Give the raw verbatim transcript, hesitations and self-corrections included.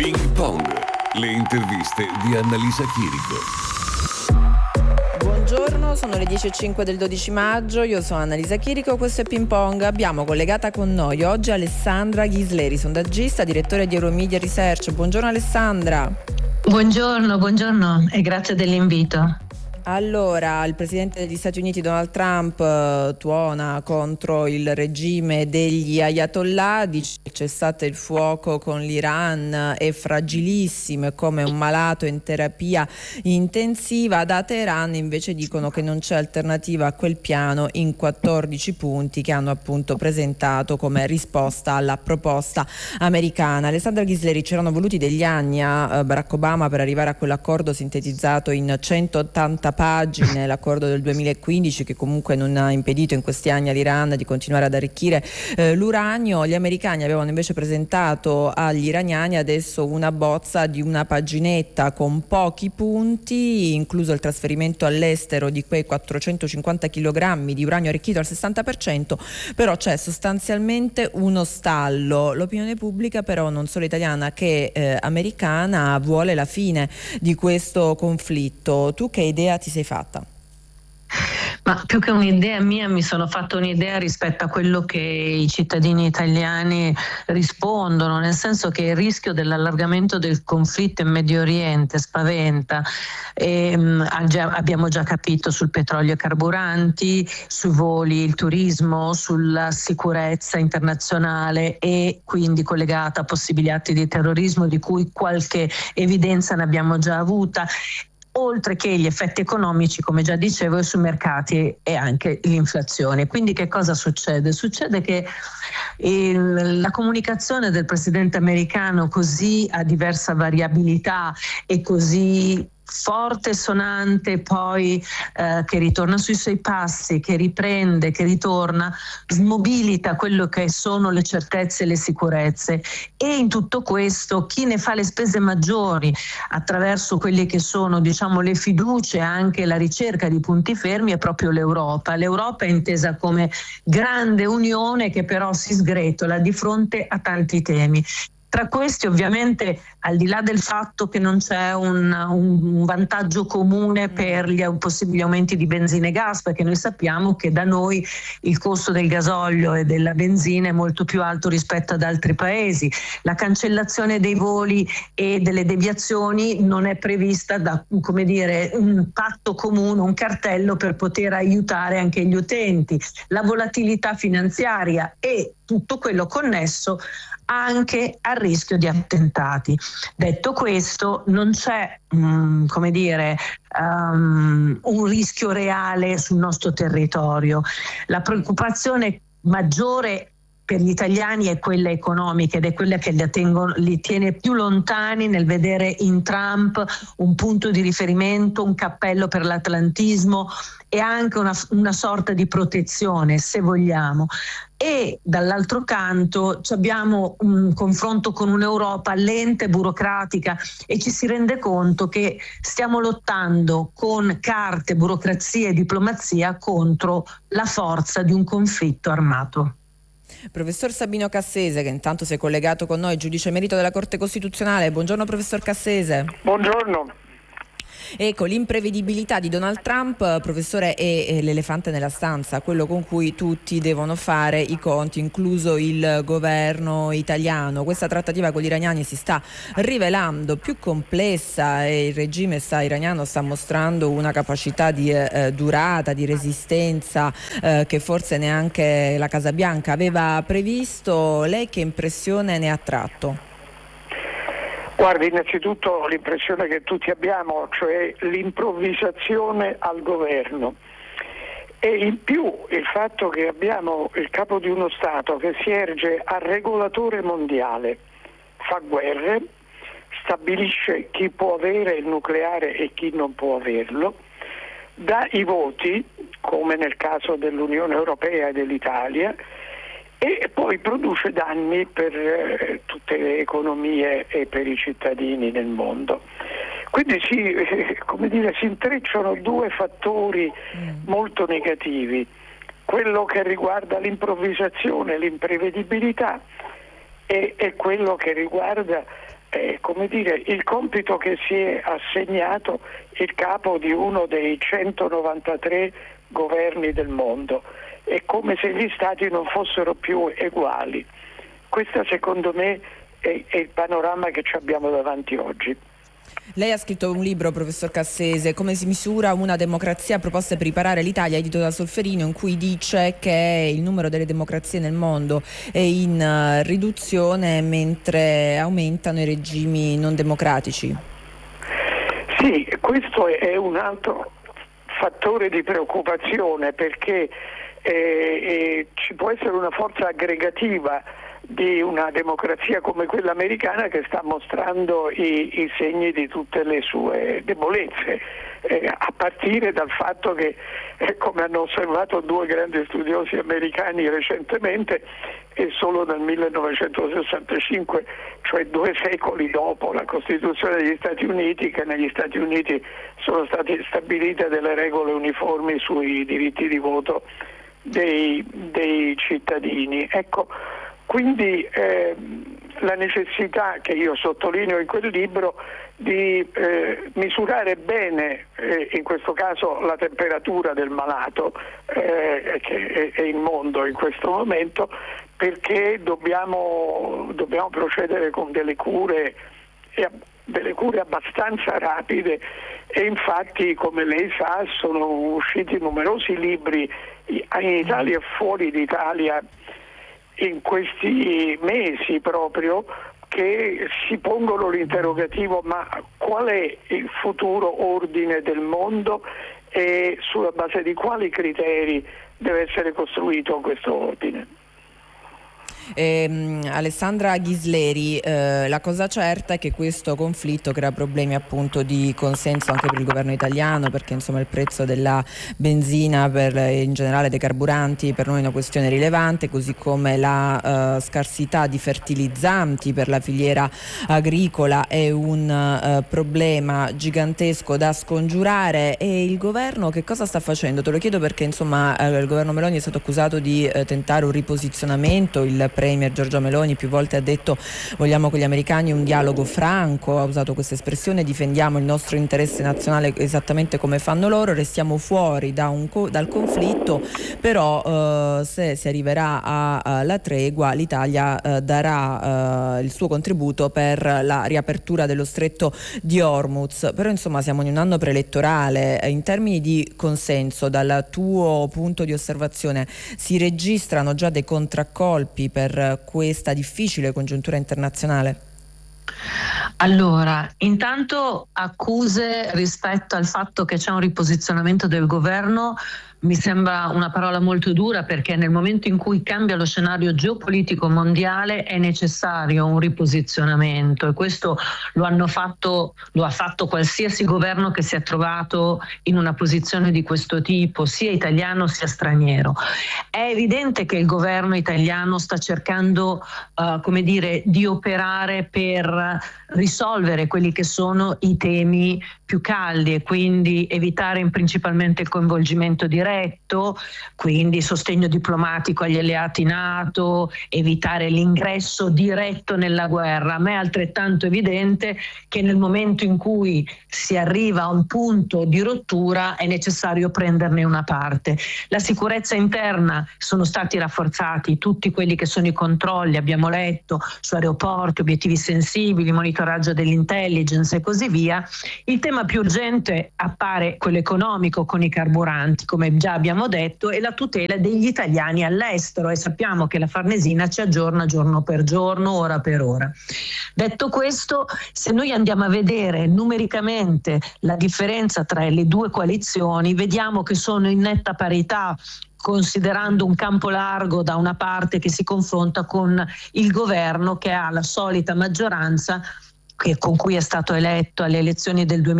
Ping Pong, le interviste di Annalisa Chirico. Buongiorno, sono le dieci e cinque del dodici maggio, io sono Annalisa Chirico, questo è Ping Pong. Abbiamo collegata con noi oggi Alessandra Ghisleri, sondaggista, direttore di Euromedia Research. Buongiorno Alessandra. Buongiorno, buongiorno e grazie dell'invito. Allora, il presidente degli Stati Uniti Donald Trump eh, tuona contro il regime degli Ayatollah, dice che c'è stato il fuoco con l'Iran, è fragilissimo, è come un malato in terapia intensiva. Da Teheran invece dicono che non c'è alternativa a quel piano in quattordici punti che hanno appunto presentato come risposta alla proposta americana. Alessandra Ghisleri, c'erano voluti degli anni a Barack Obama per arrivare a quell'accordo sintetizzato in centottanta pagine, l'accordo del duemilaquindici, che comunque non ha impedito in questi anni all'Iran di continuare ad arricchire eh, l'uranio. Gli americani avevano invece presentato agli iraniani adesso una bozza di una paginetta con pochi punti, incluso il trasferimento all'estero di quei quattrocentocinquanta chilogrammi di uranio arricchito al sessanta per cento, però c'è sostanzialmente uno stallo. L'opinione pubblica però, non solo italiana che eh, americana, vuole la fine di questo conflitto. Tu che idea ti sei fatta? Ma più che un'idea mia, mi sono fatta un'idea rispetto a quello che i cittadini italiani rispondono, nel senso che il rischio dell'allargamento del conflitto in Medio Oriente spaventa. E, mh, abbiamo già capito sul petrolio e carburanti, sui voli, il turismo, sulla sicurezza internazionale e quindi collegata a possibili atti di terrorismo, di cui qualche evidenza ne abbiamo già avuta, oltre che gli effetti economici, come già dicevo, sui mercati e anche l'inflazione. Quindi che cosa succede? Succede che il, la comunicazione del presidente americano, così a diversa variabilità e così forte e sonante, poi eh, che ritorna sui suoi passi, che riprende, che ritorna, smobilita quello che sono le certezze e le sicurezze. E in tutto questo chi ne fa le spese maggiori attraverso quelle che sono, diciamo, le fiducie e anche la ricerca di punti fermi è proprio l'Europa. L'Europa è intesa come grande unione che però si sgretola di fronte a tanti temi. Tra questi, ovviamente, al di là del fatto che non c'è un, un vantaggio comune per gli possibili aumenti di benzina e gas, perché noi sappiamo che da noi il costo del gasolio e della benzina è molto più alto rispetto ad altri paesi. La cancellazione dei voli e delle deviazioni non è prevista da, come dire, un patto comune, un cartello per poter aiutare anche gli utenti. La volatilità finanziaria e tutto quello connesso anche al rischio di attentati. Detto questo, non c'è um, come dire um, un rischio reale sul nostro territorio. La preoccupazione maggiore per gli italiani è quella economica ed è quella che li, tengono, li tiene più lontani nel vedere in Trump un punto di riferimento, un cappello per l'atlantismo e anche una, una sorta di protezione, se vogliamo. E dall'altro canto abbiamo un confronto con un'Europa lenta e burocratica e ci si rende conto che stiamo lottando con carte, burocrazia e diplomazia contro la forza di un conflitto armato. Professor Sabino Cassese, che intanto si è collegato con noi, giudice emerito della Corte Costituzionale. Buongiorno professor Cassese. Buongiorno. Ecco, l'imprevedibilità di Donald Trump, professore, è, è l'elefante nella stanza, quello con cui tutti devono fare i conti, incluso il governo italiano. Questa trattativa con gli iraniani si sta rivelando più complessa e il regime sta, iraniano sta mostrando una capacità di eh, durata, di resistenza eh, che forse neanche la Casa Bianca aveva previsto. Lei che impressione ne ha tratto? Guardi, innanzitutto l'impressione che tutti abbiamo, cioè l'improvvisazione al governo, e in più il fatto che abbiamo il capo di uno Stato che si erge a regolatore mondiale, fa guerre, stabilisce chi può avere il nucleare e chi non può averlo, dà i voti, come nel caso dell'Unione Europea e dell'Italia, e poi produce danni per eh, tutte le economie e per i cittadini nel mondo. Quindi si, eh, come dire, si intrecciano due fattori mm. molto negativi, quello che riguarda l'improvvisazione, l'imprevedibilità e, e quello che riguarda eh, come dire, il compito che si è assegnato il capo di uno dei centonovantatré governi del mondo. È come se gli stati non fossero più uguali. Questo secondo me è, è il panorama che ci abbiamo davanti oggi. Lei ha scritto un libro, professor Cassese, Come si misura una democrazia, proposte per riparare l'Italia, edito da Solferino, in cui dice che il numero delle democrazie nel mondo è in riduzione mentre aumentano i regimi non democratici. Sì, questo è un altro fattore di preoccupazione, perché eh, eh, ci può essere una forza aggregativa di una democrazia come quella americana che sta mostrando i, i segni di tutte le sue debolezze, eh, a partire dal fatto che, eh, come hanno osservato due grandi studiosi americani recentemente, è solo nel millenovecentosessantacinque, cioè due secoli dopo la Costituzione degli Stati Uniti, che negli Stati Uniti sono state stabilite delle regole uniformi sui diritti di voto dei, dei cittadini. Ecco, quindi eh, la necessità che io sottolineo in quel libro di eh, misurare bene, eh, in questo caso la temperatura del malato eh, che è, è il mondo in questo momento, perché dobbiamo, dobbiamo procedere con delle cure, delle cure abbastanza rapide, e infatti, come lei sa, sono usciti numerosi libri in Italia e fuori d'Italia in questi mesi proprio, che si pongono l'interrogativo: ma qual è il futuro ordine del mondo e sulla base di quali criteri deve essere costruito questo ordine? Eh, Alessandra Ghisleri, eh, la cosa certa è che questo conflitto crea problemi appunto di consenso anche per il governo italiano, perché insomma il prezzo della benzina, per, in generale dei carburanti, per noi è una questione rilevante, così come la eh, scarsità di fertilizzanti per la filiera agricola è un eh, problema gigantesco da scongiurare. E il governo che cosa sta facendo? Te lo chiedo perché insomma eh, il governo Meloni è stato accusato di eh, tentare un riposizionamento. Il Premier Giorgia Meloni più volte ha detto: vogliamo con gli americani un dialogo franco, ha usato questa espressione, difendiamo il nostro interesse nazionale esattamente come fanno loro, restiamo fuori da un co- dal conflitto, però eh, se si arriverà alla tregua l'Italia eh, darà eh, il suo contributo per la riapertura dello stretto di Hormuz. Però insomma siamo in un anno preelettorale, in termini di consenso dal tuo punto di osservazione si registrano già dei contraccolpi per questa difficile congiuntura internazionale? Allora, intanto accuse rispetto al fatto che c'è un riposizionamento del governo mi sembra una parola molto dura, perché nel momento in cui cambia lo scenario geopolitico mondiale è necessario un riposizionamento, e questo lo hanno fatto, lo ha fatto qualsiasi governo che si è trovato in una posizione di questo tipo, sia italiano sia straniero. È evidente che il governo italiano sta cercando uh, come dire, di operare per risolvere quelli che sono i temi più caldi, e quindi evitare principalmente il coinvolgimento diretto, quindi sostegno diplomatico agli alleati NATO, evitare l'ingresso diretto nella guerra. A me è altrettanto evidente che nel momento in cui si arriva a un punto di rottura è necessario prenderne una parte. La sicurezza interna, sono stati rafforzati tutti quelli che sono i controlli, abbiamo letto, su aeroporti, obiettivi sensibili, monitoraggio dell'intelligence e così via. Il tema più urgente appare quello economico, con i carburanti, come già abbiamo detto, e la tutela degli italiani all'estero, e sappiamo che la Farnesina ci aggiorna giorno per giorno, ora per ora. Detto questo, se noi andiamo a vedere numericamente la differenza tra le due coalizioni, vediamo che sono in netta parità, considerando un campo largo da una parte che si confronta con il governo che ha la solita maggioranza che con cui è stato eletto alle elezioni del duemiladiciotto